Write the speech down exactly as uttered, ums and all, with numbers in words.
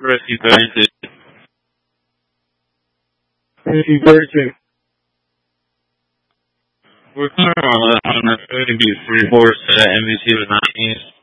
Risky thirty-two. Risky thirty-two. We're clear on left on the thirty, be three four, set at N B C with nineteen.